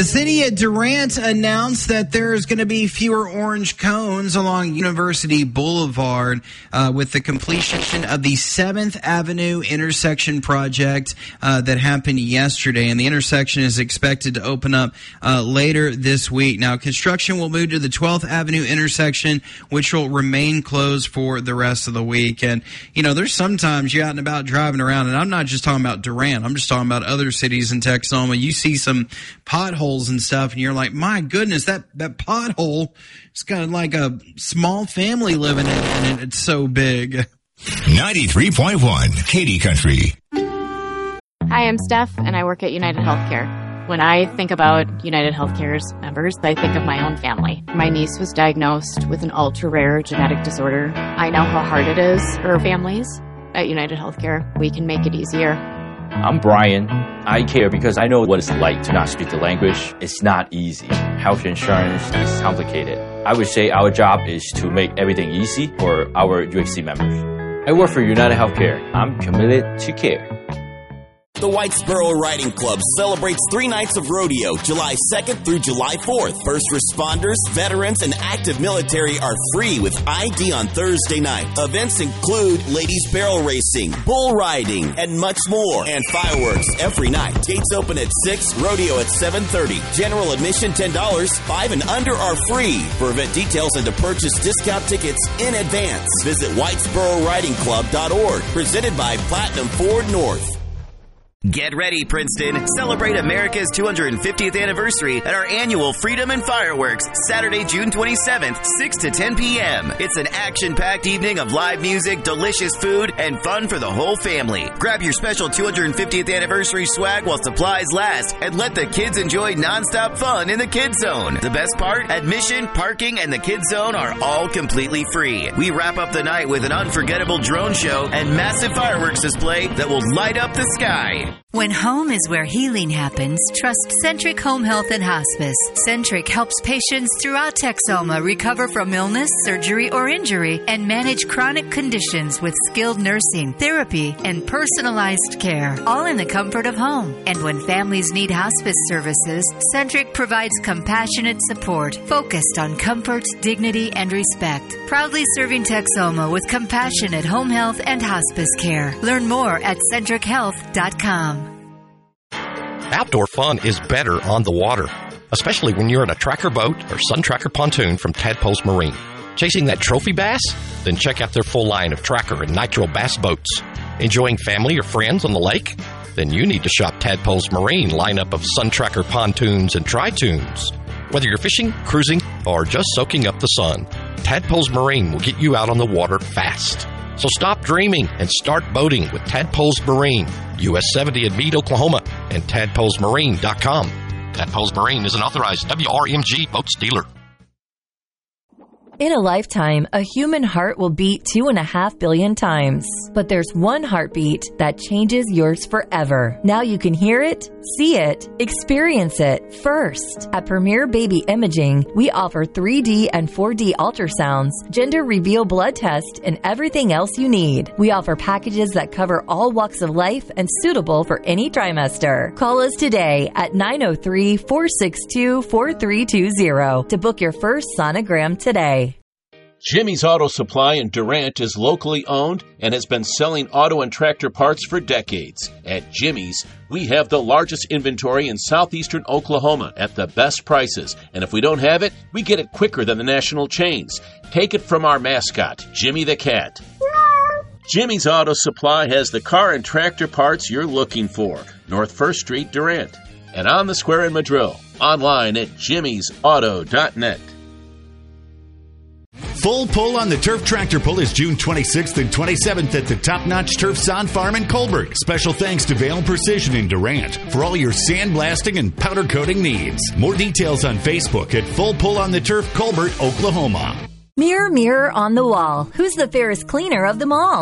The city of Durant announced that there's going to be fewer orange cones along University Boulevard with the completion of the 7th Avenue intersection project that happened yesterday. And the intersection is expected to open up later this week. Now, construction will move to the 12th Avenue intersection, which will remain closed for the rest of the week. And, you know, there's sometimes you're out and about driving around, and I'm not just talking about Durant. I'm just talking about other cities in Texoma. You see some potholes and stuff, and you're like, my goodness, that pothole, it's got like a small family living in it, and it's so big. 93.1 Katy Country. Hi, I'm Steph, and I work at United Healthcare. When I think about United Healthcare's members, I think of my own family. My niece was diagnosed with an ultra-rare genetic disorder. I know how hard it is for families. At United Healthcare, we can make it easier. I'm Brian. I care because I know what it's like to not speak the language. It's not easy. Health insurance is complicated. I would say our job is to make everything easy for our UHC members. I work for United Healthcare. I'm committed to care. The Whitesboro Riding Club celebrates 3 nights of rodeo, July 2nd through July 4th. First responders, veterans, and active military are free with ID on Thursday night. Events include ladies barrel racing, bull riding, and much more. And fireworks every night. Gates open at 6, rodeo at 7:30. General admission $10, 5 and under are free. For event details and to purchase discount tickets in advance, visit WhitesboroRidingClub.org. Presented by Platinum Ford North. Get ready, Princeton. Celebrate America's 250th anniversary at our annual Freedom and Fireworks, Saturday, June 27th, 6 to 10 p.m. It's an action-packed evening of live music, delicious food, and fun for the whole family. Grab your special 250th anniversary swag while supplies last, and let the kids enjoy nonstop fun in the Kids Zone. The best part? Admission, parking, and the Kids Zone are all completely free. We wrap up the night with an unforgettable drone show and massive fireworks display that will light up the sky. When home is where healing happens, trust Centric Home Health and Hospice. Centric helps patients throughout Texoma recover from illness, surgery, or injury and manage chronic conditions with skilled nursing, therapy, and personalized care, all in the comfort of home. And when families need hospice services, Centric provides compassionate support focused on comfort, dignity, and respect. Proudly serving Texoma with compassionate home health and hospice care. Learn more at centrichealth.com. Outdoor fun is better on the water, especially when you're in a tracker boat or Sun Tracker pontoon from Tadpoles Marine. Chasing that trophy bass? Then check out their full line of Tracker and Nitro bass boats. Enjoying family or friends on the lake? Then you need to shop Tadpoles Marine lineup of Sun Tracker pontoons and tri-tunes. Whether you're fishing, cruising, or just soaking up the sun, Tadpoles Marine will get you out on the water fast. So stop dreaming and start boating with Tadpoles Marine, US 70 in Meade, Oklahoma, and tadpolesmarine.com. Tadpoles Marine is an authorized WRMG boats dealer. In a lifetime, a human heart will beat 2.5 billion times. But there's one heartbeat that changes yours forever. Now you can hear it, see it, experience it first. At Premier Baby Imaging, we offer 3D and 4D ultrasounds, gender reveal blood test, and everything else you need. We offer packages that cover all walks of life and suitable for any trimester. Call us today at 903-462-4320 to book your first sonogram today. Jimmy's Auto Supply in Durant is locally owned and has been selling auto and tractor parts for decades. At Jimmy's, we have the largest inventory in southeastern Oklahoma at the best prices. And if we don't have it, we get it quicker than the national chains. Take it from our mascot, Jimmy the Cat. Jimmy's Auto Supply has the car and tractor parts you're looking for. North 1st Street, Durant. And on the square in Madrill. Online at jimmysauto.net. Full Pull on the Turf Tractor Pull is June 26th and 27th at the Top Notch Turf Sand Farm in Colbert. Special thanks to Vale Precision in Durant for all your sandblasting and powder coating needs. More details on Facebook at Full Pull on the Turf, Colbert, Oklahoma. Mirror, mirror on the wall, who's the fairest cleaner of them all?